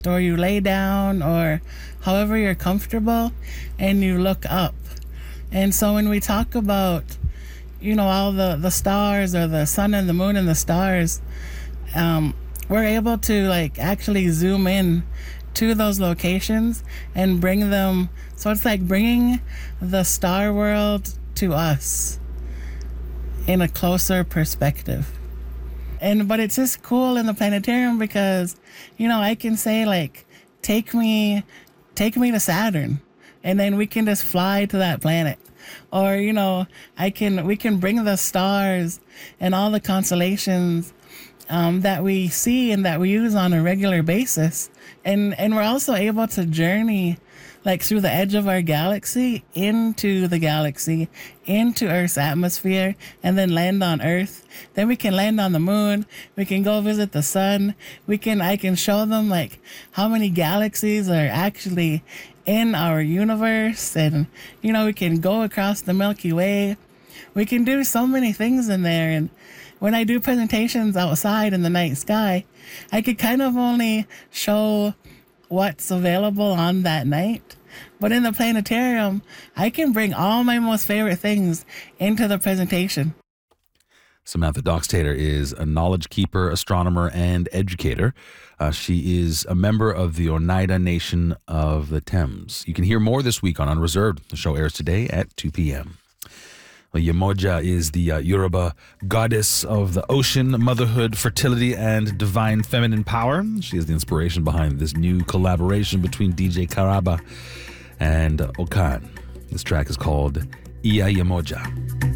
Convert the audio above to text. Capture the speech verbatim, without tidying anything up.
or you lay down, or however you're comfortable, and you look up. And so when we talk about, you know, all the, the stars, or the sun and the moon and the stars, um, we're able to like actually zoom in to those locations and bring them. So it's like bringing the star world to us in a closer perspective. And but it's just cool in the planetarium because, you know, I can say like, take me, take me to Saturn, and then we can just fly to that planet. Or, you know, I can we can bring the stars and all the constellations um, that we see and that we use on a regular basis, and and we're also able to journey like through the edge of our galaxy into the galaxy, into Earth's atmosphere, and then land on Earth. Then we can land on the moon. We can go visit the sun. We can, I can show them like how many galaxies are actually in our universe. And, you know, we can go across the Milky Way. We can do so many things in there. And when I do presentations outside in the night sky, I could kind of only show what's available on that night. But in the planetarium, I can bring all my most favorite things into the presentation. Samantha Doxtator is a knowledge keeper, astronomer, and educator. Uh, she is a member of the Oneida Nation of the Thames. You can hear more this week on Unreserved. The show airs today at two p.m. Well, Yemoja is the uh, Yoruba goddess of the ocean, motherhood, fertility, and divine feminine power. She is the inspiration behind this new collaboration between D J Karaba and Okan. This track is called Iya Yemoja.